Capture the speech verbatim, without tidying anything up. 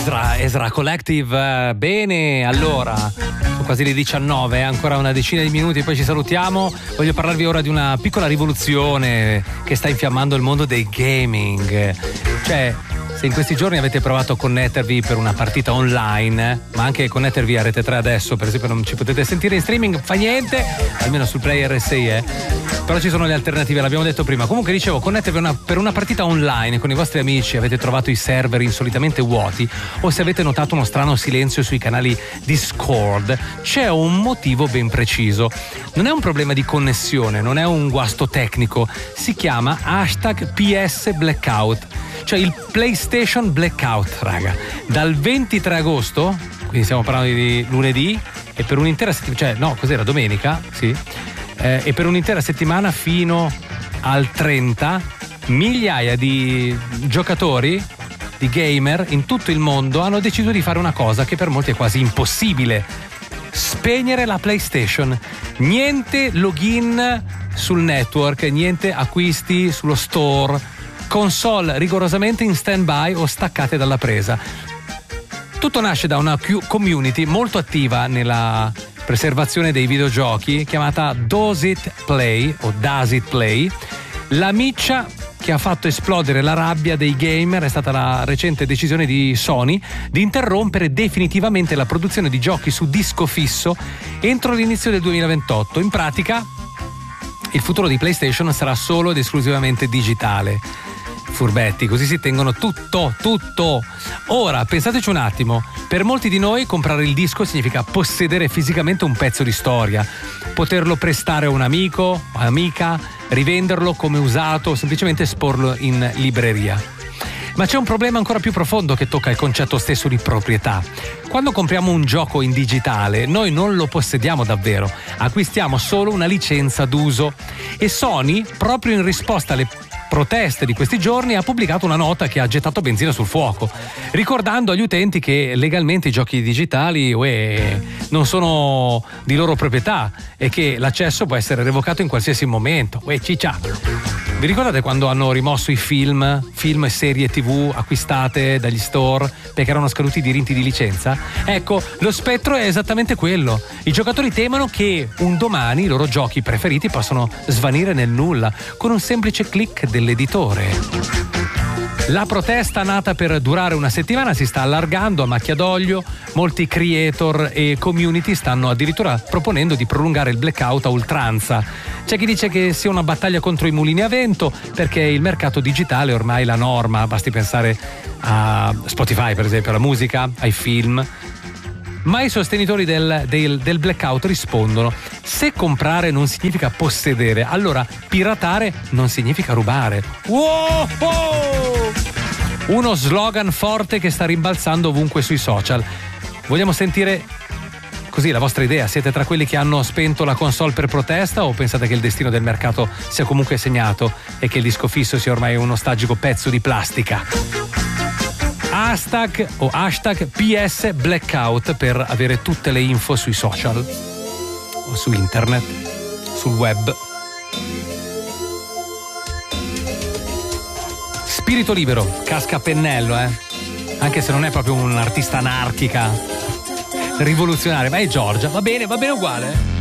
Ezra, Ezra Collective, bene, allora, sono quasi le diciannove, ancora una decina di minuti, poi ci salutiamo. Voglio parlarvi ora di una piccola rivoluzione che sta infiammando il mondo dei gaming. Cioè, se in questi giorni avete provato a connettervi per una partita online, ma anche connettervi a Rete tre adesso, per esempio non ci potete sentire in streaming, fa niente, almeno sul Player R sei, eh. Però ci sono le alternative, l'abbiamo detto prima. Comunque dicevo, connettervi una, per una partita online con i vostri amici, avete trovato i server insolitamente vuoti, o se avete notato uno strano silenzio sui canali Discord, c'è un motivo ben preciso. Non è un problema di connessione, non è un guasto tecnico, si chiama hashtag P S Blackout, cioè il PlayStation Blackout, raga. Dal ventitré agosto, quindi stiamo parlando di lunedì, e per un'intera settimana, cioè no, cos'era, domenica? Sì. Eh, e per un'intera settimana fino al trenta, migliaia di giocatori, di gamer in tutto il mondo hanno deciso di fare una cosa che per molti è quasi impossibile: spegnere la PlayStation. Niente login sul network, niente acquisti sullo store, console rigorosamente in stand-by o staccate dalla presa. Tutto nasce da una community molto attiva nella preservazione dei videogiochi chiamata Does It Play o Does It Play. La miccia che ha fatto esplodere la rabbia dei gamer è stata la recente decisione di Sony di interrompere definitivamente la produzione di giochi su disco fisso entro l'inizio del duemilaventotto. In pratica, il futuro di PlayStation sarà solo ed esclusivamente digitale. Furbetti, così si tengono tutto, tutto. Ora, pensateci un attimo, per molti di noi comprare il disco significa possedere fisicamente un pezzo di storia, poterlo prestare a un amico o amica, rivenderlo come usato o semplicemente esporlo in libreria. Ma c'è un problema ancora più profondo che tocca il concetto stesso di proprietà. Quando compriamo un gioco in digitale, noi non lo possediamo davvero, acquistiamo solo una licenza d'uso. E Sony, proprio in risposta alle proteste di questi giorni, ha pubblicato una nota che ha gettato benzina sul fuoco, ricordando agli utenti che legalmente i giochi digitali uè, non sono di loro proprietà e che l'accesso può essere revocato in qualsiasi momento. Uè, ciccia. Vi ricordate quando hanno rimosso i film, film e serie tivù acquistate dagli store perché erano scaduti i diritti di licenza? Ecco, lo spettro è esattamente quello. I giocatori temono che un domani i loro giochi preferiti possano svanire nel nulla con un semplice click dell'editore. La protesta, nata per durare una settimana, si sta allargando a macchia d'olio. Molti creator e community stanno addirittura proponendo di prolungare il blackout a oltranza. C'è chi dice che sia una battaglia contro i mulini a vento, perché il mercato digitale è ormai la norma. Basti pensare a Spotify, per esempio, alla musica, ai film. Ma i sostenitori del, del, del blackout rispondono: se comprare non significa possedere, allora piratare non significa rubare. Wow! Uno slogan forte che sta rimbalzando ovunque sui social. Vogliamo sentire così la vostra idea? Siete tra quelli che hanno spento la console per protesta, o pensate che il destino del mercato sia comunque segnato e che il disco fisso sia ormai un nostalgico pezzo di plastica? Hashtag o hashtag P S Blackout per avere tutte le info sui social o su internet, sul web. Spirito libero, casca a pennello, eh? Anche se non è proprio un'artista anarchica, rivoluzionaria, ma è Giorgia, va bene, va bene uguale.